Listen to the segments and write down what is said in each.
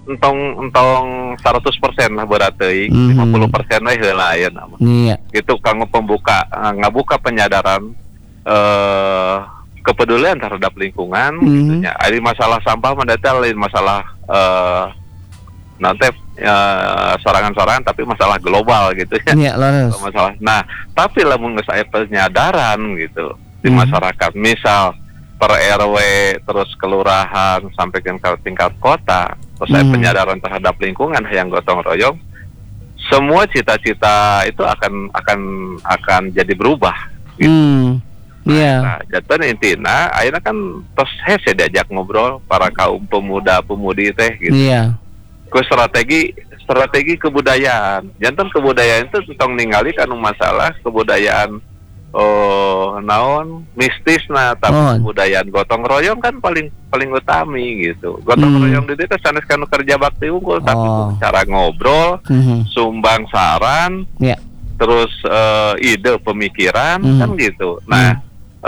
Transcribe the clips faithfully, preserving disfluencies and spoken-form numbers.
entong entong seratus persen lah berarti Mhm. lima puluh persen we heula ayeuna mah. Iya. Itu kanggo pembuka eh, ngabuka penyadaran eh kepedulian terhadap lingkungan Mhm. gitu nya. Ari masalah sampah mah eta lain masalah eh nanti eh, sorangan-sorangan tapi masalah global gitu ya. Iya, leres. Masalah. Nah, tapi lamun geus aya penyadaran gitu di Mhm. masyarakat, misal per R W terus kelurahan sampai ke tingkat kota, terus ada Mhm. penyadaran terhadap lingkungan yang gotong royong, semua cita-cita itu akan akan akan jadi berubah. Gitu. Hmm. Iya. Nah, jatuh intinya, akhirnya kan terus hese diajak ngobrol para kaum pemuda-pemudi teh gitu. Iya. Ke strategi strategi kebudayaan. Jantan kebudayaan itu tentang ningali kan masalah kebudayaan oh naon mistis nah tapi Oh. kebudayaan gotong royong kan paling paling utami gitu. Gotong Hmm. royong di dieu sanes kan kerja bakti unggul tapi Oh. cara ngobrol, Mhm. sumbang saran, Iya. terus eh, ide pemikiran Hmm. kan gitu. Nah,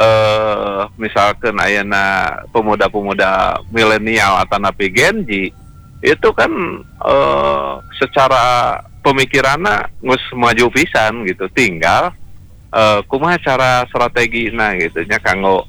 eh misalkan ayeuna pemuda-pemuda milenial atau napi Gen Z itu kan eh secara pemikiranna geus maju pisan gitu. Tinggal eh kumaha cara strategina gitu nya kanggo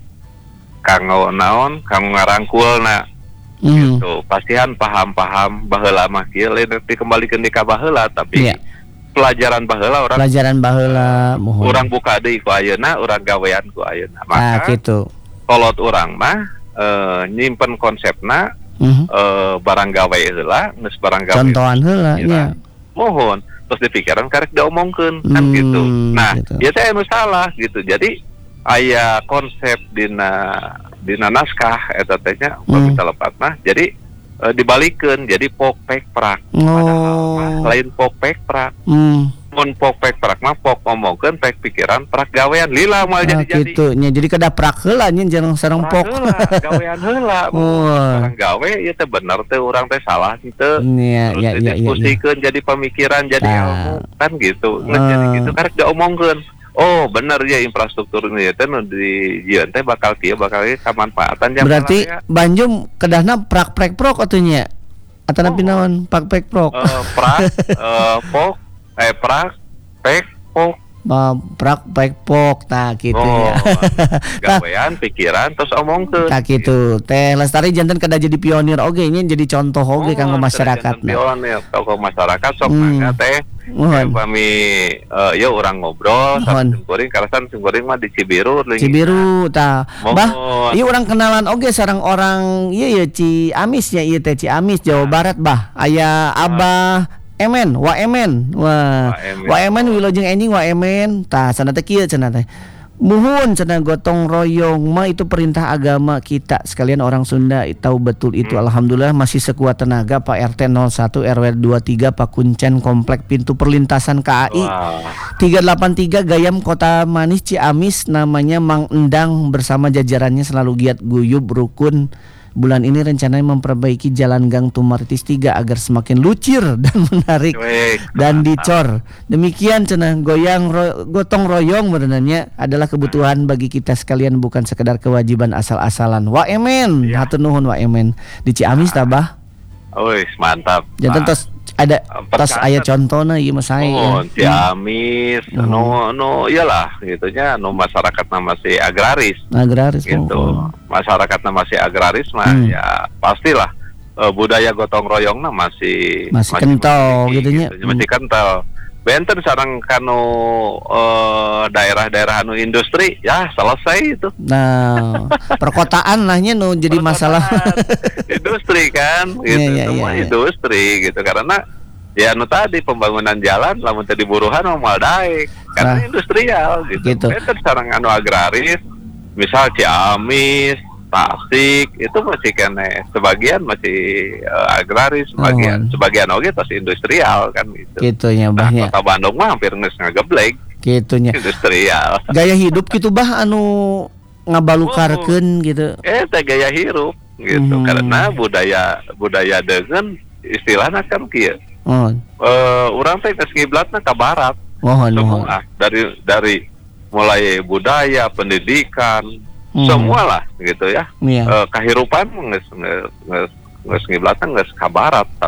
kanggo naon kanggo ngarangkulna Mhm. gitu. Pastihan paham-paham baheula mah kieu lain nanti kembalikan di ka baheula tapi Iya. pelajaran baheula orang Pelajaran baheula mohon. orang buka deui ku ayeuna, urang gawean ku ayeuna. Ah, Maka gitu. kolot urang mah eh nyimpen konsepna Mhm. eh barang gawe heula, geus barang gawe. Contohan heula pikiran. nya. Mohon terus dipikiran karek diomongkeun kan Hmm, gitu. Nah, gitu. ieu teh anu salah gitu. Jadi aya konsep dina dina naskah eta teh nya Hmm. kita lepatna. Jadi eh, dibalikeun jadi pok pek prak. Padahal mah Oh. lain pok pek prak. Hmm. Mun pok pek prak mah pok ngomongkeun pek pikiran prak gawean lila moal Ah, jadi-jadi. gitu nya. Jadi kada prak heula nya jangan sareng Prak pok. heula, gawean heula. Oh. Orang gawe ieu teh bener teh urang teh salah teu. Iya, Terus iya, iya, iya. didiskusikeun jadi pemikiran jadi Nah. ilmu kan gitu. Ngan Ah. jadi gitu karek diomongkeun. Oh, bener ya infrastruktur ieu teh nu di jieun teh bakal kieu bakal ieu kamanfaatan jang Berarti balaya. Banjum kedahna prak prek prok atunya. Atana Oh. pinaon pak prek prok. Eh, prak eh, pok eh prak pek pok. Ba- prak prek pok tah kitu Oh, ya. gawean pikiran terus omongkeun. Tah kitu. Teh Lestari janten kada jadi pionir oge nya jadi contoh oge kanggo masyarakat. Pionir tokoh masyarakat sok Hmm. mangga teh. Mohon. Kami eh ya orang ngobrol Mohon. sama Sungkuring karasan Sungkuring mah di Cibiru leuwih. Cibiru tah. Mohon. Bah, ieu urang kenalan oge sareng orang ieu ya Ciamis ya ieu teh Ciamis Jawa Barat bah. Aya Abah Emen, Wa Emen. Wah. Wa Emen. Wa Emen wilujeng enjing Wa Emen. Tah cenah teh kieu cenah teh. Muhun cenah gotong royong mah itu perintah agama kita sekalian orang Sunda tahu betul itu. Alhamdulillah masih sekuat tenaga Pak R T nol satu R W dua puluh tiga Pak Kuncen Komplek Pintu Perlintasan K A I Wah. tiga delapan tiga Gayam Kota Manis Ciamis, namanya Mang Endang bersama jajarannya selalu giat guyub rukun. Bulan ini rencananya memperbaiki jalan Gang Tumaritis tiga agar semakin lucir dan menarik Weh, dan dicor. Demikian cenah goyang ro- gotong royong sebenarnya adalah kebutuhan bagi kita sekalian, bukan sekedar kewajiban asal-asalan. Wa emen, Ya. hatur nuhun wa emen. Di Ciamis tabah. Wih, mantap. Janten Pak. tos ada tos Perkataan. aya contona ieu mah sae. Oh, ya. Ciamis, Hmm. no no iyalah gitunya no masyarakat masih agraris Agraris gitu. oh. Masyarakat masih agraris mah Hmm. ya pastilah eh, budaya gotong royongna masih Masih kental memiliki gitu nya. gitu. Masih kental. Benten sareng kanu eh, daerah-daerah anu industri ya selesai itu. Nah, perkotaan lahnya nu jadi masalah. Industri kan gitu, Iya, iya, semua iya, iya. industri gitu karena ya anu tadi pembangunan jalan lamun tadi buruhan mau mal daek karena Nah, industrial gitu. gitu. Benten sareng anu agraris misal Ciamis, Tasik itu masih kene sebagian masih eh, agraris, sebagian Oh. sebagian oge tos industrial kan gitu. Gitunya Nah, bahnya. kota Bandung mah hampir geus ngageblek Gitunya. industrial. Gaya hidup gitu bah anu ngabalukarkeun gitu. Eh teh gaya hirup gitu Hmm. karena budaya budaya dengan istilahnya kan kieu. Oh, Eh urang teh geus ngiblatna ka barat. mohon mohon. Semua dari dari mulai budaya, pendidikan, Hmm. semua lah gitu ya. Iya. Eh, kahirupan geus geus geus ngiblatna geus ka barat.